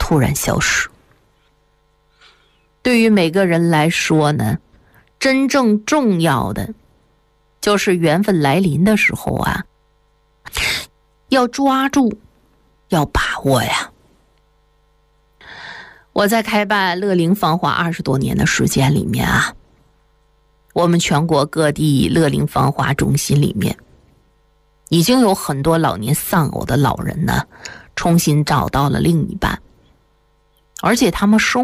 突然消失。对于每个人来说呢，真正重要的就是缘分来临的时候啊，要抓住，要把握呀。我在开办乐龄芳华20多年的时间里面啊，我们全国各地乐龄芳华中心里面，已经有很多老年丧偶的老人呢，重新找到了另一半，而且他们生